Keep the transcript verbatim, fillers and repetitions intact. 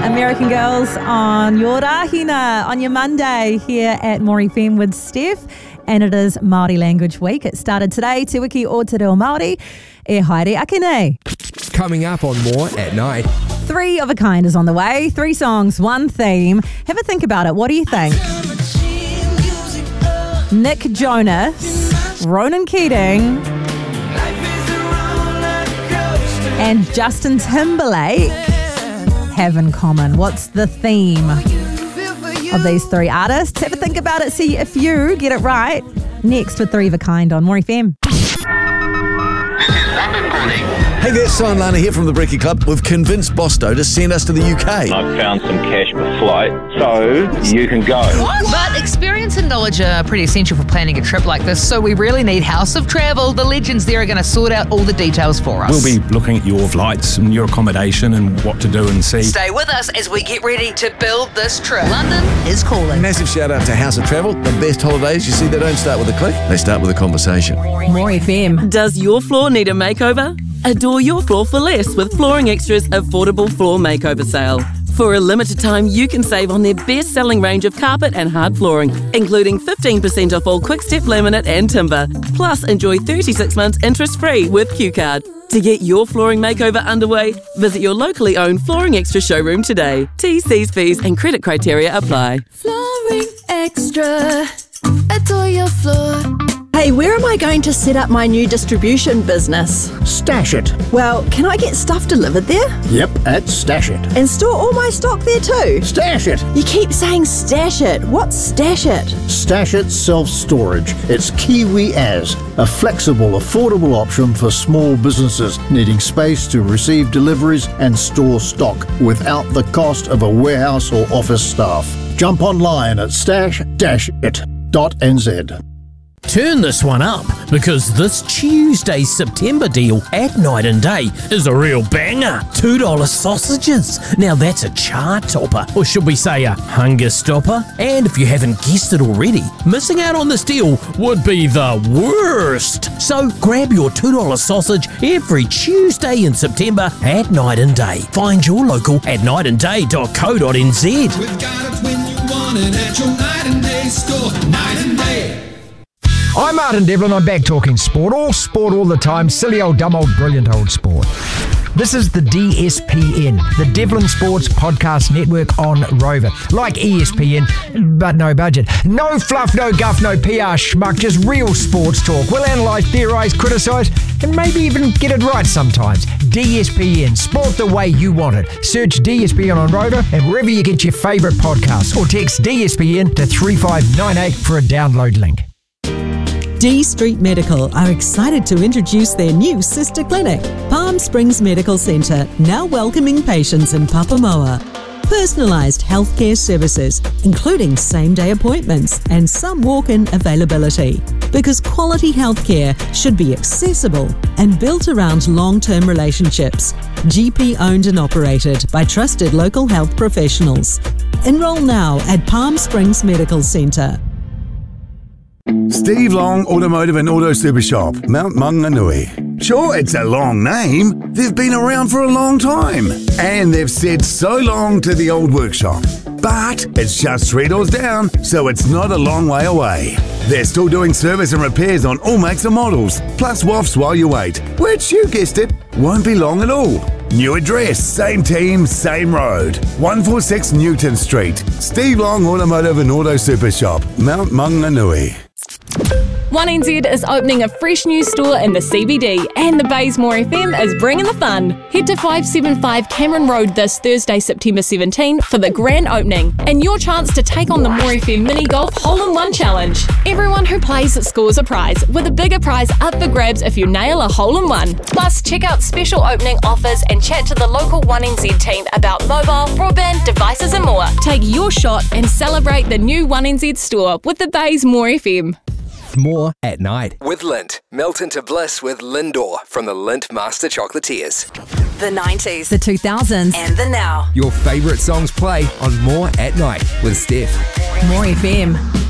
American Girls on your Rahina on your Monday here at More F M with Steph. And it is Māori Language Week. It started today, Te Wiki o Te Reo Māori, e haere ake nei. Coming up on More at Night. Three of a kind is on the way. Three songs, one theme. Have a think about it. What do you think? Nick Jonas, Ronan Keating, and Justin Timberlake have in common? What's the theme of these three artists? Have a think about it. See if you get it right. Next with Three of a Kind on More F M. Hey there, Simon Lana here from the Brekkie Club. We've convinced Bosto to send us to the U K. I've found some cash per flight, so you can go. But experience and knowledge are pretty essential for planning a trip like this, so we really need House of Travel. The legends there are going to sort out all the details for us. We'll be looking at your flights and your accommodation and what to do and see. Stay with us as we get ready to build this trip. London is calling. Massive shout out to House of Travel. The best holidays, you see, they don't start with a click, they start with a conversation. More F M. Does your floor need a makeover? Adore your floor for less with Flooring Extra's affordable floor makeover sale. For a limited time, you can save on their best-selling range of carpet and hard flooring, including fifteen percent off all Quickstep laminate and timber. Plus, enjoy thirty-six months interest-free with Q Card. To get your flooring makeover underway, visit your locally owned Flooring Extra showroom today. T's, C's, P's and credit criteria apply. Flooring Extra. Adore your floor. Hey, where am I going to set up my new distribution business? Stash It. Well, can I get stuff delivered there? Yep, at Stash It. And store all my stock there too? Stash It. You keep saying Stash It. What's Stash It? Stash It Self-Storage. It's Kiwi As, a flexible, affordable option for small businesses needing space to receive deliveries and store stock without the cost of a warehouse or office staff. Jump online at stash dash it dot n z. Turn this one up, because this Tuesday's September deal at Night and Day is a real banger. two dollar sausages. Now that's a chart topper, or should we say a hunger stopper? And if you haven't guessed it already, missing out on this deal would be the worst. So grab your two dollar sausage every Tuesday in September at Night and Day. Find your local at night and day dot co dot n z. We've got it when you want it at your Night and Day store. Night and Day. I'm Martin Devlin, I'm back talking sport, all sport all the time, silly old, dumb old, brilliant old sport. This is the D S P N, the Devlin Sports Podcast Network on Rover. Like E S P N, but no budget. No fluff, no guff, no P R schmuck, just real sports talk. We'll analyse, theorise, criticise, and maybe even get it right sometimes. D S P N, sport the way you want it. Search D S P N on Rover and wherever you get your favourite podcasts, or text D S P N to three five nine eight for a download link. D Street Medical are excited to introduce their new sister clinic, Palm Springs Medical Centre, now welcoming patients in Papamoa. Personalised healthcare services, including same-day appointments and some walk-in availability. Because quality healthcare should be accessible and built around long-term relationships. G P owned and operated by trusted local health professionals. Enroll now at Palm Springs Medical Centre. Steve Long Automotive and Auto Super Shop, Mount Maunganui. Sure, it's a long name. They've been around for a long time. And they've said so long to the old workshop. But it's just three doors down, so it's not a long way away. They're still doing service and repairs on all makes and models, plus W A Fs while you wait, which, you guessed it, won't be long at all. New address, same team, same road. one forty-six Newton Street. Steve Long Automotive and Auto Super Shop, Mount Maunganui. one N Z is opening a fresh new store in the C B D, and the Bay's More F M is bringing the fun. Head to five seventy-five Cameron Road this Thursday, September seventeenth for the grand opening and your chance to take on the More F M Mini Golf Hole in One Challenge. Everyone who plays scores a prize, with a bigger prize up for grabs if you nail a hole in one. Plus, check out special opening offers and chat to the local one N Z team about mobile, broadband, devices and more. Take your shot and celebrate the new one N Z store with the Bay's More F M. More at Night. With Lindt. Melt into bliss with Lindor from the Lindt Master Chocolatiers. The nineties, the two thousands, and the now. Your favourite songs play on More at Night with Steph. More F M.